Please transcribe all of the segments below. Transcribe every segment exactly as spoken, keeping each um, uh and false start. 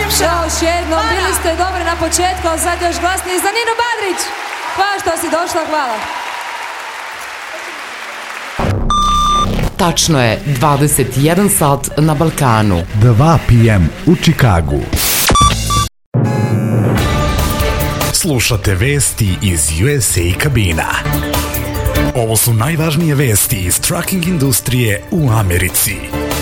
najljepša. Još jednom, bili ste dobri na početku, a sad još glasniji za Ninu Badrić. Hvala što si došla, hvala. Tačno je dvadeset jedan sat na Balkanu. dva pe em u Čikagu. Slušate vesti iz U S A kabina. Ovo su najvažnije vesti iz trucking industrije u Americi.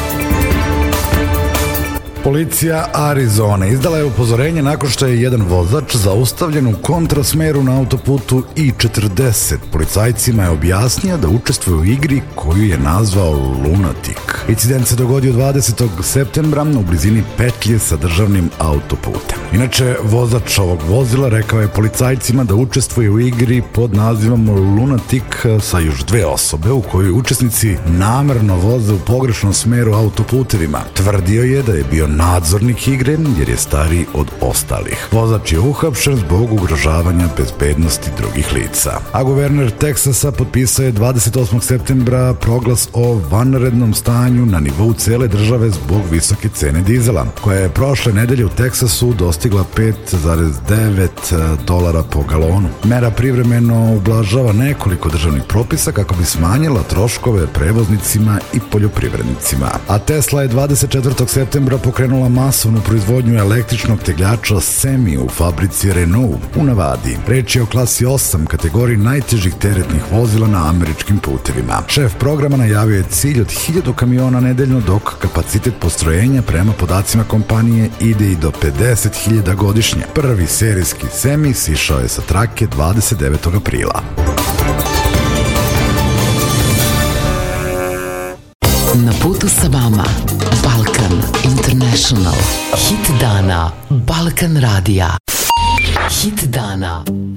Policija Arizone izdala je upozorenje nakon što je jedan vozač zaustavljen u kontrasmeru na autoputu I četrdeset. Policajcima je objasnio da učestvuje u igri koju je nazvao Lunatic. Incident se dogodio dvadesetog septembra u blizini petlje sa državnim autoputem. Inače, vozač ovog vozila rekao je policajcima da učestvuje u igri pod nazivom Lunatic sa još dve osobe u kojoj učesnici namerno voze u pogrešnom smeru autoputevima. Tvrdio je da je bio nadzornik igre jer je stariji od ostalih. Vozač je uhapšen zbog ugrožavanja bezbednosti drugih lica. A guverner Teksasa potpisao je dvadeset osmog septembra proglas o vanrednom stanju na nivou cele države zbog visoke cene dizela, koja je prošle nedelje u Teksasu dostigla pet zarez devet dolara po galonu. Mera privremeno ublažava nekoliko državnih propisa kako bi smanjila troškove prevoznicima i poljoprivrednicima. A Tesla je dvadeset četvrtog septembra pokrenula masovnu proizvodnju električnog tegljača Semi u fabrici Renault u Navadi. Reč je o klasi osam kategoriji najtežih teretnih vozila na američkim putevima. Šef programa najavio je cilj od hiljadu kamiona nedeljno, dok kapacitet postrojenja prema podacima kompanije ide i do pedeset hiljada godišnje. Prvi serijski Semi sišao je sa trake dvadeset devetog aprila. Na putu sa vama Balkan International. Hit dana Balkan radija. Hit dana